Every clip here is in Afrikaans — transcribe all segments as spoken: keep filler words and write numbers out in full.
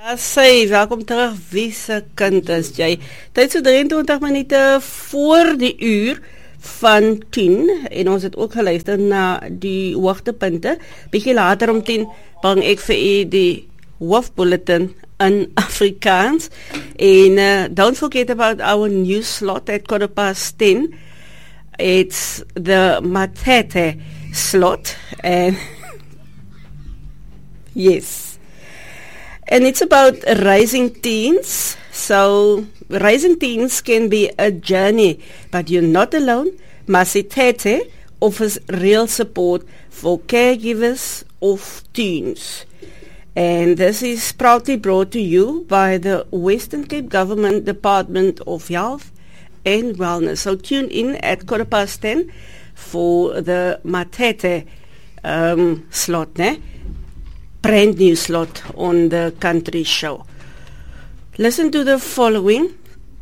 Sy, welkom terug. Wie se kind is jy? Tyd so drieëntwintig minute voor die uur van tien en ons het ook geluister na die hoogtepunte. Bietjie later om tien bring ek vir u die hoofbulletin in Afrikaans. En uh, don't forget about our new slot at quarter past ten. It's the Matete slot and yes. And it's about raising teens. So, raising teens can be a journey, but you're not alone. Masitete offers real support for caregivers of teens. And this is proudly brought to you by the Western Cape Government Department of Health and Wellness. So, tune in at quarter past ten for the Matete um, slot, ne? Brand new slot on the country show. Listen to the following.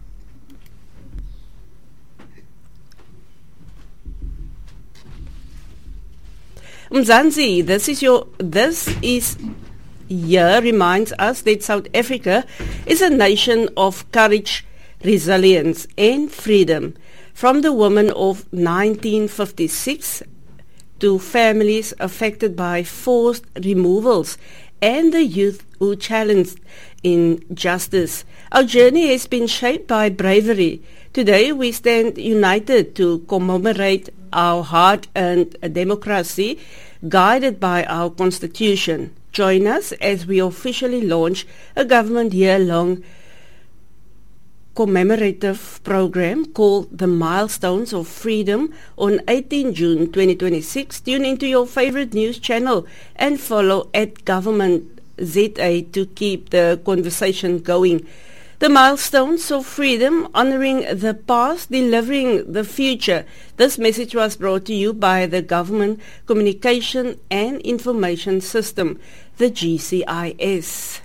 Mzansi, this is your this is year reminds us that South Africa is a nation of courage, resilience and freedom. From the women of nineteen fifty-six to families affected by forced removals and the youth who challenged injustice. Our journey has been shaped by bravery. Today we stand united to commemorate our hard-earned democracy guided by our constitution. Join us as we officially launch a government year-long commemorative program called the Milestones of Freedom on eighteenth June twenty twenty-six. Tune into your favorite news channel and follow at Government Z A to keep the conversation going. The Milestones of Freedom, honoring the past, delivering the future. This message was brought to you by the Government Communication and Information System, the G C I S.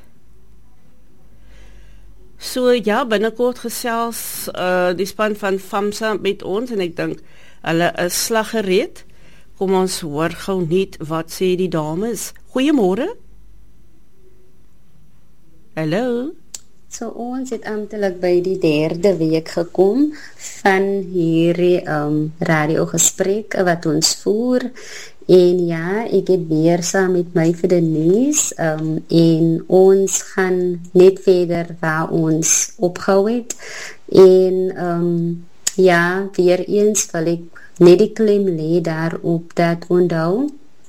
So ja, binnekort gesels uh, die span van FAMSA met ons en ek dink hulle is slag gereed. Kom ons hoor gou net wat sê die dames. Goeiemôre. Hallo. So ons het amptelik by die derde week gekom van hierdie um, radiogesprek wat ons voer. En ja, ek het weer saam met my vir die nuus um, en ons gaan net verder waar ons opgehou het. En um, ja, weer eens wil ek net die klem lê daarop dat onthou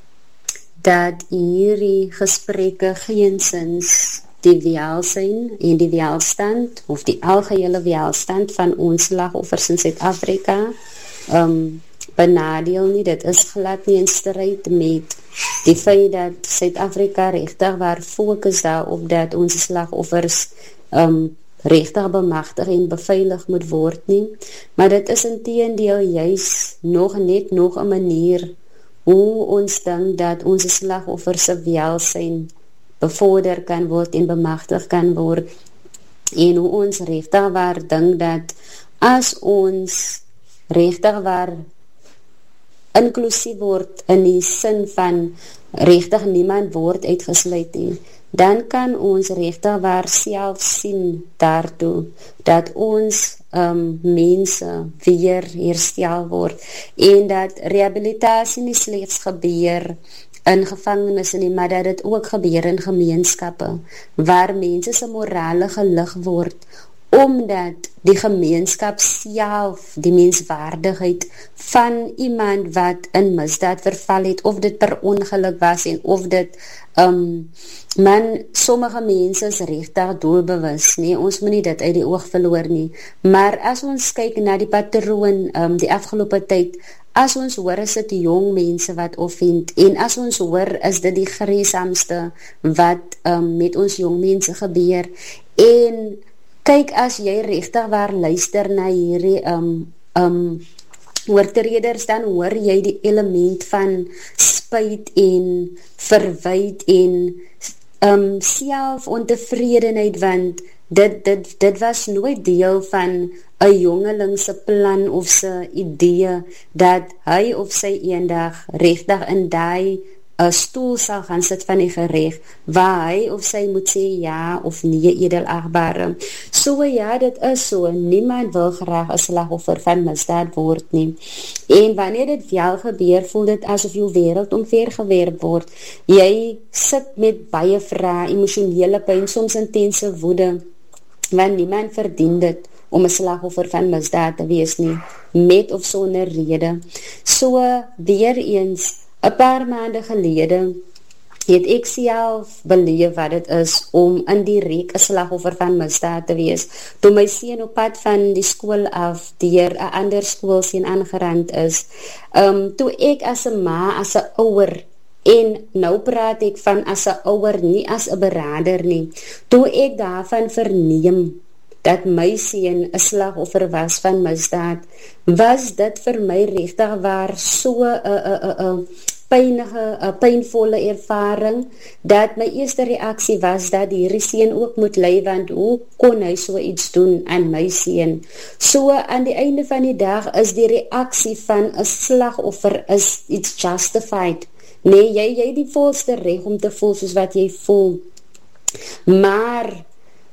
dat hierdie gesprekke geensins die welsyn en die welstand of die algehele welstand van ons slagoffers in Suid-Afrika um, benadeel nie. Dit is glad nie in stryd met die feit dat Suid-Afrika regtig waar fokus daarop dat ons slagoffers um, regtig bemagtig en beveilig moet word nie. Maar dit is inteendeel juis nog net nog 'n manier hoe ons dink dat ons slagoffers se welsyn bevorder kan word en bemagtig kan word. En hoe ons regtig waar dink dat as ons regtig waar inklusief word in die sin van regtig niemand word uitgesluit nie, dan kan ons regtig waar self sien daartoe dat ons um, mense weer herstel word en dat rehabilitasie nie slegs gebeur in gevangenisse nie, maar dat dit ook gebeur in gemeenskappe waar mense se morale gelig word omdat die gemeenskap self die menswaardigheid van iemand wat in misdaad verval het, of dit per ongeluk was en of dit um, man, sommige mense is regtig doelbewus, nee, ons moet nie dit uit die oog verloor nie, maar as ons kyk na die patroon um, die afgelope tyd, as ons hoor is dit jong mense wat offend, en as ons hoor is dit die vreesamste wat um, met ons jong mense gebeur, en kyk as jy regtig waar luister na hierdie um, um, oortreders, dan hoor jy die element van spyt en verwyd en um, selfontevredenheid, want dit, dit, dit was nooit deel van 'n jongeling se plan of se idee dat hy of sy eendag regtig in daai 'n stoel sal gaan sit van die gereg, waar hy of sy moet sê ja of nee, edelagbare. So ja, dit is so, niemand wil graag 'n slagoffer van misdaad word nie. En wanneer dit wel gebeur, voel dit asof jou wêreld omvergewerp word. Jy sit met baie vrae, emosionele pyn, soms intense woede, want niemand verdien dit om 'n slagoffer van misdaad te wees nie, met of sonder rede. So, weer eens, 'n paar maande gelede het ek self beleef wat dit is om indirek 'n slagoffer van misdaad te wees. Toe my seun op pad van die skool af deur 'n ander skoolseun aangerand is, um, toe ek as 'n ma, as 'n ouer, en nou praat ek van as 'n ouer, nie as 'n beraader nie, toe ek daarvan verneem dat my seun 'n slagoffer was van misdaad, was dit vir my regtig waar so 'n 'n 'n pynige, 'n pynvolle ervaring, dat my eerste reaksie was dat hierdie seun ook moet ly, want hoe kon hy so iets doen aan my seun? So aan die einde van die dag is die reaksie van 'n slagoffer is it's justified. Nee, jy jy die volste reg om te voel soos wat jy voel. Maar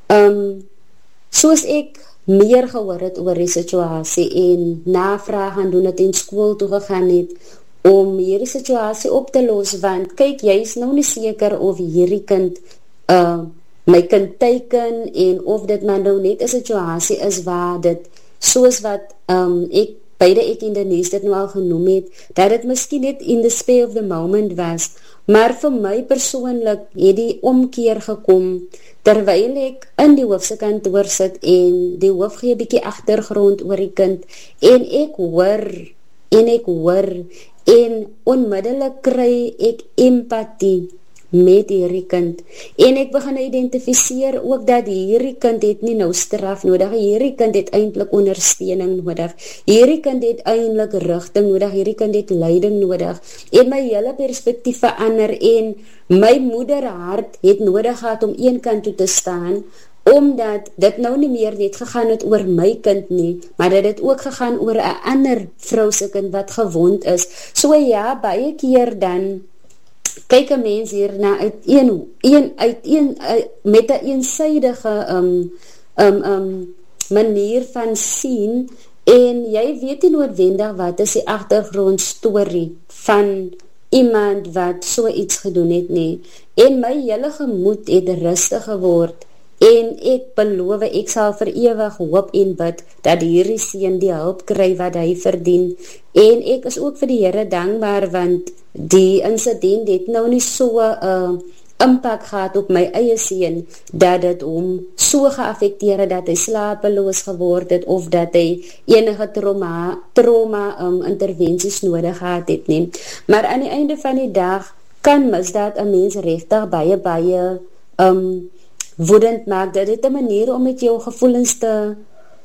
um, soos ek meer gehoor het oor die situasie en navraag gaan doen het en skool toe gegaan het om hierdie situasie op te los, want kyk, jy is nou nie seker of hierdie kind uh, my kind teiken en of dit maar nou net 'n situasie is waar dit, soos wat um, ek beide ek en Denise dit nou al genoem het, dat dit miskien net in the spur of the moment was, maar vir my persoonlik het die omkeer gekom, terwyl ek in die hoofse kantoor sit en die hoof gee 'n bietjie agtergrond oor die kind, en ek hoor, en ek hoor, en onmiddellik kry ek empathie met hierdie kind, en ek begin identifiseer ook dat hierdie kind het nie nou straf nodig, hierdie kind het eintlik ondersteuning nodig, hierdie kind het eintlik rigting nodig, hierdie kind het leiding nodig, en my hele perspektief verander, en my moederhart het nodig gehad om een kant toe te staan, omdat dit nou nie meer net gegaan het oor my kind nie, maar dat dit ook gegaan oor 'n ander vrou se kind wat gewond is. So ja, baie keer dan kyk 'n mens hierna uit een, een, uit een, uit, met 'n een eensydige um, um, um, manier van sien, en jy weet nie noodwendig wat is die agtergrond storie van iemand wat so iets gedoen het nie. En my hele gemoed het rustig geword, en ek beloof, ek sal vir ewig hoop en bid, dat hierdie seun die hulp kry wat hy verdien, en ek is ook vir die Here dankbaar, want die incident het nou nie so 'n uh, impak gehad op my eie seun, dat dit hom so geaffekteer het, dat hy slapeloos geword het, of dat hy enige trauma, trauma um, interventies nodig gehad het nie. Maar aan die einde van die dag, kan misdaad 'n mens regtig baie, baie, um, woedend maak, dat dit 'n manier om met jou gevoelens te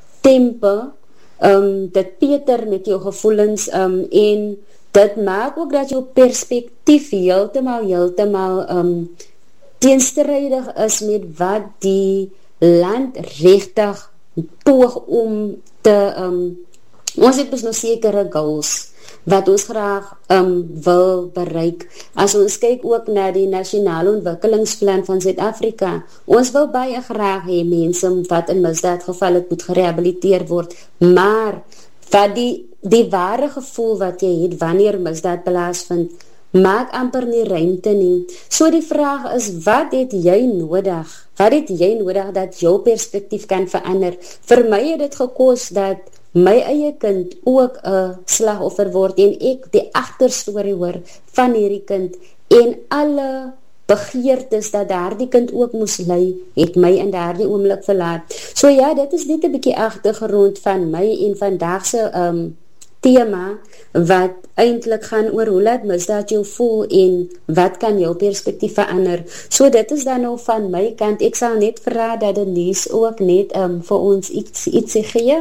temper, um, dit peter met jou gevoelens, um, en dit maak ook dat jou perspektief heeltemal, heeltemal um, teenstrydig is met wat die land regtig poog om te, um, ons het dus nog sekere goals, wat ons graag um, wil bereik. As ons kyk ook na die nasionale ontwikkelingsplan van Suid-Afrika, ons wil baie graag hê mense wat in misdaadgevalle moet gerehabiliteer word, maar wat die, die ware gevoel wat jy het wanneer misdaad plaasvind, maak amper nie ruimte nie. So die vraag is, wat het jy nodig? Wat het jy nodig dat jou perspektief kan verander? Vir my het dit gekos dat my eie kind ook 'n slagoffer word, en ek die agterstorie hoor van hierdie kind, en alle begeertes dat daardie kind ook moes ly, het my in daardie oomblik verlaat. So ja, dit is net 'n bietjie agtergrond van my en vandag se um, tema, wat eintlik gaan oor hoe laat misdaad jou voel, en wat kan jou perspektief verander. So dit is dan nou van my kant. Ek sal net vra dat Denise ook net um, vir ons iets, iets gee.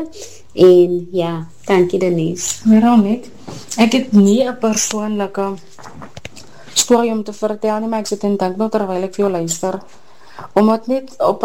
En ja, dankie Denise. Waarom net? Ek het nie 'n persoonlike storie om te vertel nie, maar ek sit en dink nou terwyl ek vir jou luister, om het net op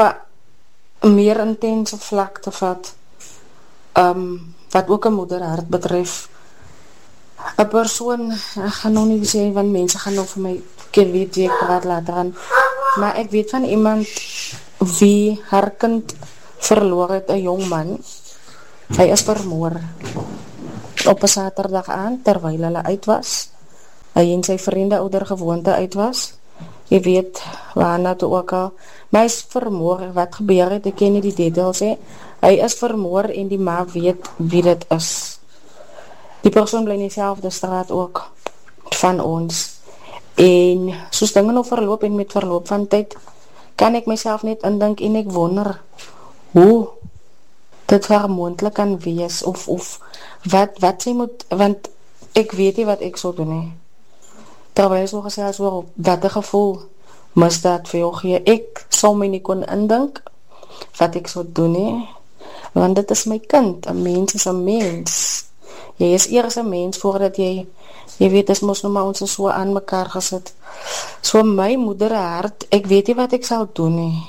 'n meer intense vlak te vat, um, wat ook 'n moederhart betref. 'n persoon, ek gaan nou nie sê, want mense gaan nou vir my ken weet wie ek praat later aan, maar ek weet van iemand wie haar kind verloor het, 'n jong man. Hy is vermoor op 'n Saterdag aan, terwyl hulle uit was. Hy en sy vriende ouer gewoonte uit was. Jy weet, waarna toe ook al. Maar hy is vermoor, wat gebeur het, ek ken nie die details he. Hy is vermoor en die ma weet wie dit is. Die persoon bly in dieselfde straat ook van ons. En soos dinge nou verloop en met verloop van tyd, kan ek myself net indink en ek wonder hoe dit vermoontlik kan wees, of, of wat, wat sy moet, want ek weet nie wat ek sou doen nie. Terwyl is nog gesels oor wat 'n gevoel misdaad vir jou gee. Ek sal my nie kon indink wat ek sou doen nie, want dit is my kind. 'n Mens is 'n mens. Jy is eers 'n mens voordat jy, jy weet, is mos nou maar ons so aan mekaar gesit. So my moeder hart, ek weet nie wat ek sal doen nie.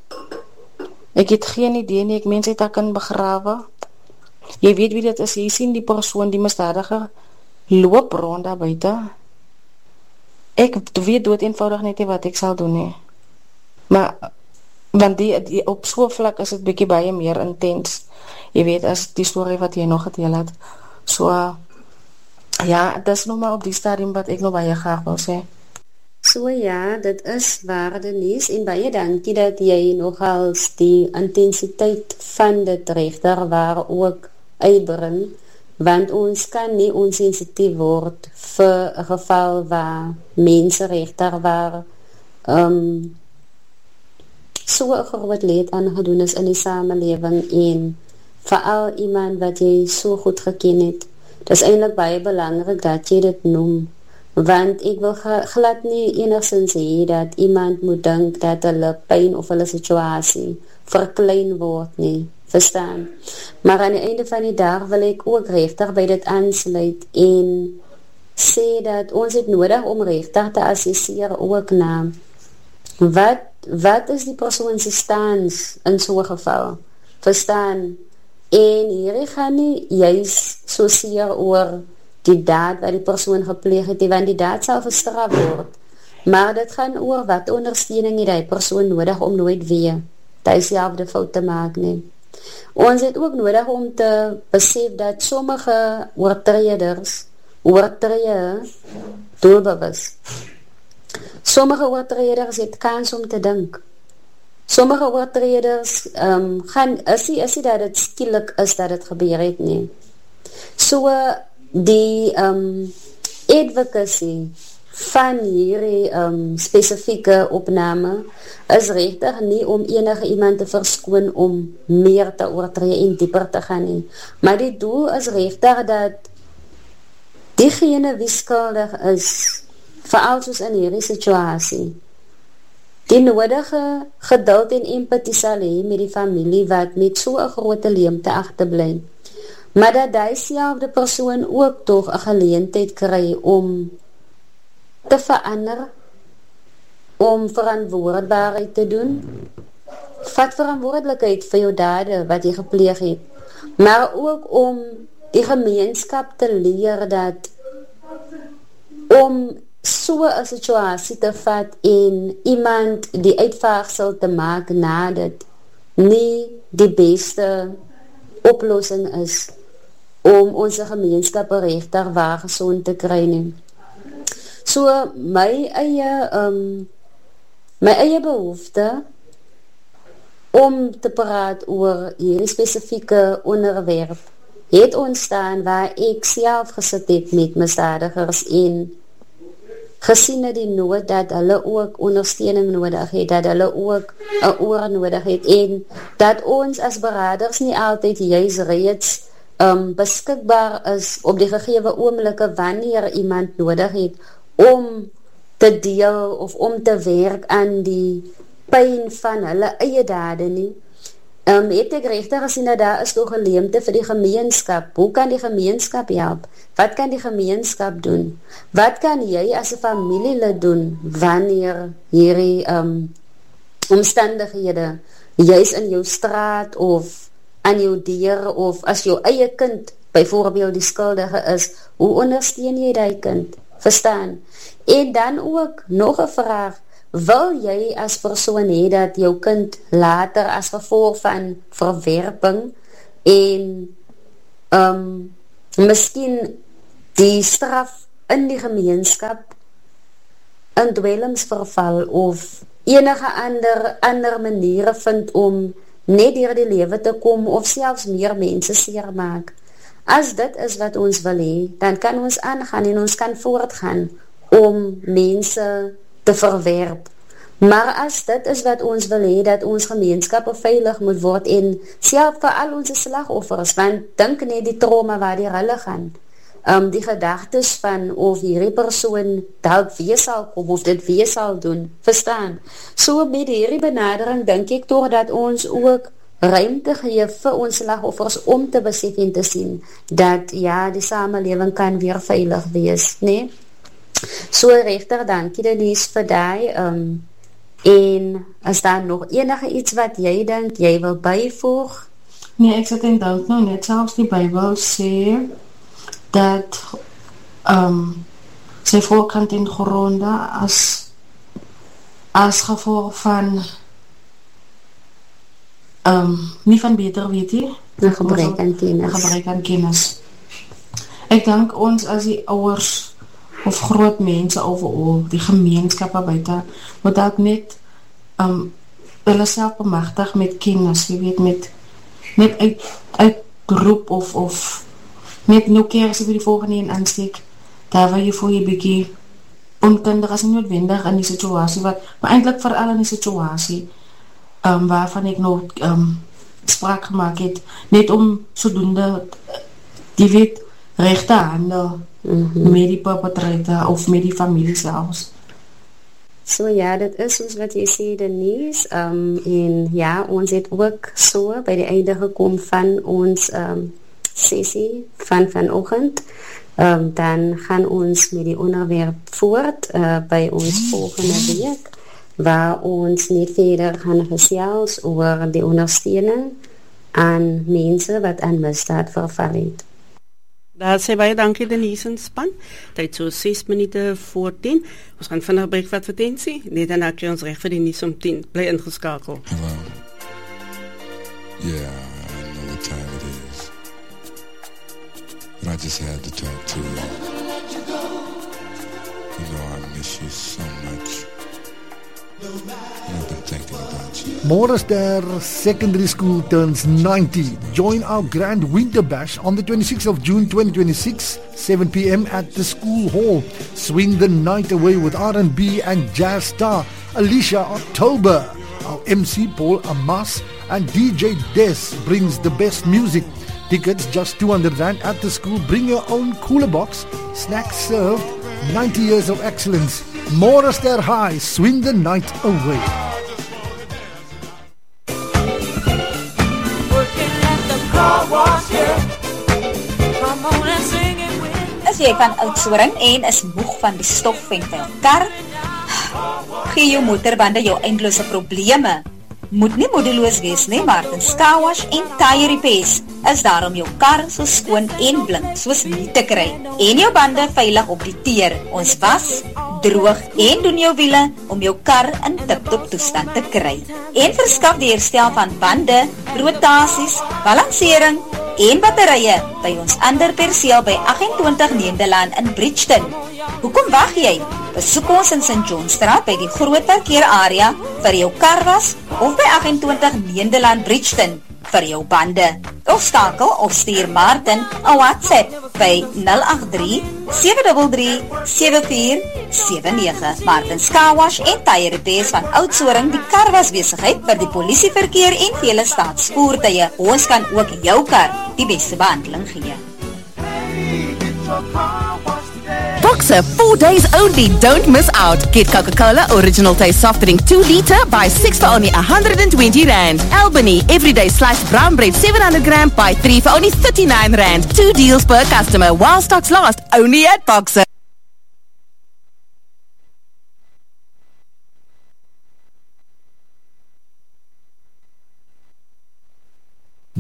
Ek het geen idee nie, ek mens het haar kan begrawe. Jy weet wie dit is, jy sien die persoon, die misdadiger, loop rond daar buite. Ek weet dood eenvoudig net nie wat ek sal doen nie. Maar, want die, die op so vlak is het bietjie baie meer intens. Jy weet, as die story wat jy nog gedeel het. So, uh, ja, dit is nog maar op die stadium wat ek nog baie graag wil sê. So ja, dit is waar Denise, en baie dankie dat jy nogals die intensiteit van dit regter waar ook uitbring, want ons kan nie onsensitief word vir 'n geval waar mense regter waar um, so 'n groot leed aangedoen is in die samelewing, en veral iemand wat jy so goed geken het. Dit is eintlik baie belangrik dat jy dit noem, want ek wil glad nie enigszins hê dat iemand moet dink dat hulle pyn of hulle situasie verklein word nie, verstaan? Maar aan die einde van die dag wil ek ook regtig by dit aansluit en sê dat ons het nodig om regtig te assesseer ook na wat, wat is die persoon se stans in so 'n geval, verstaan? En hierdie gaan nie juist so seer oor die daad wat die persoon gepleeg het, want die daad sal gestraf word. Maar dit gaan oor wat ondersteuning het die persoon nodig om nooit weer die selfde fout te maak nie. Ons het ook nodig om te besef dat sommige oortreders oortree doelbewus. Sommige oortreders het kans om te dink. Sommige oortreders um, gaan, is nie, is nie dat het skielik is dat het gebeur het nie. So die um, advocacy van hierdie um, spesifieke opname is regtig nie om enige iemand te verskoon om meer te oortree en dieper te gaan nie. Maar die doel is regtig dat diegene wie skuldig is, veral soos in hierdie situasie, die nodige geduld en empathie sal hê met die familie wat met so 'n groot leemte agterbly. Maar dat die selfde persoon ook toch 'n geleentheid kry om te verander, om verantwoordbaarheid te doen. Vat verantwoordelikheid vir jou dade wat jy gepleeg het, maar ook om die gemeenskap te leer dat om so 'n situasie te vat en iemand die uitvaagsel te maak na dit nie die beste oplossing is om onze gemeenskap regtig waar gesond te kry nie. So my eie um, my eie behoefte om te praat oor hierdie spesifieke onderwerp het ontstaan waar ek self gesit het met misdadigers en gesien het die nood dat hulle ook ondersteuning nodig het, dat hulle ook 'n oor nodig het en dat ons as beraders nie altyd juis reeds um, beskikbaar is op die gegewe oomblikke wanneer iemand nodig het om te deel of om te werk aan die pyn van hulle eie dade nie. Um, het ek regtig gesien dat daar is toch 'n leemte vir die gemeenskap. Hoe kan die gemeenskap help? Wat kan die gemeenskap doen? Wat kan jy as 'n familielid doen wanneer hierdie um, omstandighede juis in jou straat of aan jou deur of as jou eie kind byvoorbeeld die skuldige is, hoe ondersteun jy die kind? Verstaan? En dan ook nog 'n vraag, wil jy as persoon hê dat jou kind later as gevolg van verwerping en um, miskien die straf in die gemeenskap in dwelmsverval of enige ander, ander maniere vind om net deur die lewe te kom of selfs meer mense seer maak. As dit is wat ons wil hê, dan kan ons aangaan en ons kan voortgaan om mense te verwerp. Maar as dit is wat ons wil hê, dat ons gemeenskappe veilig moet word en self vir al ons slagoffers, want dink net die trauma waar die hulle gaan. Um, die gedagtes van of hierdie persoon dalk weer sal kom of dit weer sal doen, verstaan? So met hierdie benadering dink ek toch dat ons ook ruimte gee vir ons slagoffers om te besef en te sien dat ja, die samelewing kan weer veilig wees, nee? So regter, dankie Denise vir die, um, en is daar nog enige iets wat jy dink, jy wil byvoeg? Nee, ek sit en dink nou net, selfs die Bybel sê dat um, sy volkant in gronde as as gevolg van um, nie van beter weet jy, een gebrek aan kennis. gebrek aan kennis. Ek dink ons as die ouers of groot mense overal, die gemeenskappe buiten, moet dat net um, hulle self bemagtig met kennis, jy weet, met net uit, uitroep of, of net nou keer as jy vir die volgende een aansteek, daar waar jy voor jy bykie onkundig as nie noodwendig in die situasie, wat, maar eindelijk vooral in die situasie, um, waarvan ek nog um, spraak gemaakt het, net om sodoende, die weet, rechte handel, Mm-hmm. met die perpetrator of met die familie selfs. So ja, dit is soos wat jy sê Denise, um, en ja, ons het ook so by die einde gekom van ons um, sessie van vanoggend. Um, dan gaan ons met die onderwerp voort uh, by ons volgende week, waar ons net verder gaan gesels oor die ondersteuning aan mense wat aan misdaad verval het. Daar sê baie dankie Denise en span. Tyd so ses minute voor tien. Ons gaan vinnig breek vir advertensie. Net daarna kry ons reg vir die nuus om tien. Bly ingeskakel. Hello. Yeah, I know what time it is. But I just had to talk to you. You know I miss you so much. I've been thinking about you. Morrister Secondary School turns ninety. Join our grand winter bash on the twenty-sixth of June twenty twenty-six, seven p.m. at the school hall. Swing the night away with R and B and jazz star Alicia October. Our M C Paul Amas and D J Des brings the best music. Tickets just two hundred rand at the school. Bring your own cooler box. Snacks served. ninety years of excellence. Morrister High, swing the night away. As jy van Oudtshoorn en is moeg van die stof en vuil kar, gee jou motorbande jou eindelose probleme. Moet nie moedeloos wees nie, Martin's Car Wash en Tire Repairs is daar om jou kar so skoon en blink soos nie te kry en jou bande veilig op die teer. Ons was, droog en doen jou wiele om jou kar in tip-top toestand te kry en verskaf die herstel van bande, rotasies, balansering en batterye by ons ander perseel by agt-en-twintig Nederland in Bridgeton. Hoekom wag jy? Besoek ons in Saint Johnstraat by die groot parkeerarea vir jou karwas of by agt-en-twintig Nederland Bridgeton vir jou bande. Of skakel of stuur Martin 'n WhatsApp by nul agt drie, sewe drie drie, sewe vier sewe nege. Martin's Car Wash en Tire Repairs van Oudtshoorn, die karwasbesigheid vir die polisieverkeer en vele staatsvoertuie. Ons kan ook jou kar die beste behandeling gee. Boxer, four days only. Don't miss out. Get Coca-Cola Original Taste Soft Drink two liter, buy six for only one hundred twenty rand. Albany Everyday Sliced Brown Bread seven hundred gram, buy three for only thirty-nine rand. Two deals per customer while stocks last. Only at Boxer.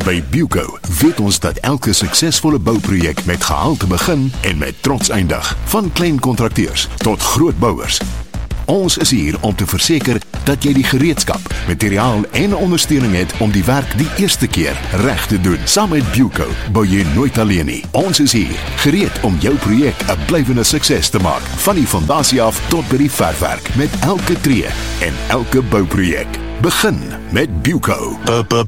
By Buco weet ons dat elke suksesvolle bouprojek met gehalte begin en met trots eindig, van klein kontrakteurs tot groot bouers. Ons is hier om te verseker dat jy die gereedskap, materiaal en ondersteuning het om die werk die eerste keer reg te doen. Saam met Buco bou jy nooit alleen nie. Ons is hier, gereed om jou projek 'n blywende sukses te maak, van die fondasie af tot by die verfwerk, met elke tree en elke bouprojek. Begin met Buco.